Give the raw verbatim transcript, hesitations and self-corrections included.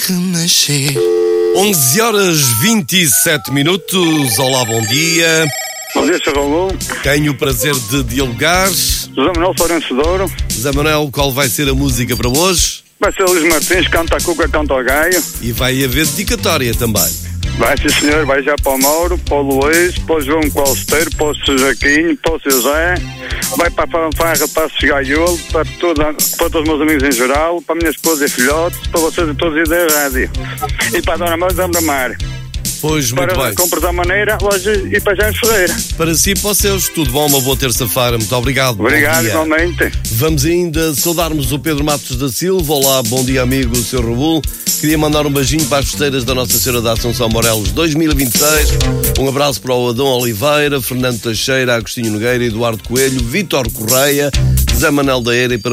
Renascer. onze horas vinte e sete minutos. Olá, bom dia. Bom dia, senhor Raul. Tenho o prazer de dialogar. José Manuel Florencio Douro. José Manuel, qual vai ser a música para hoje? Vai ser Luís Martins, canta a cuca, canta o gaio. E vai haver dedicatória também. Vai, sim senhor, vai já para o Mauro, para o Luís, para o João Costeiro, para o seu Jaquinho, para o seu José. Vai para a fanfarra, para o Gaiolo, para, toda, para todos os meus amigos em geral, para a minha esposa e filhotes, para vocês e todos da rádio. E para a Dona Mãe da Mar. Pois, muito para bem. compras da maneira, hoje e para James Ferreira. Para si e para os seus, tudo bom, uma boa terça-feira. Muito obrigado. Obrigado, igualmente. Vamos ainda saudarmos o Pedro Matos da Silva. Olá, bom dia, amigo, o seu Raul. Queria mandar um beijinho para as festeiras da Nossa Senhora da Assunção Morelos dois mil e vinte e seis. Um abraço para o Adão Oliveira, Fernando Teixeira, Agostinho Nogueira, Eduardo Coelho, Vítor Correia, Zé Manel da Eira e para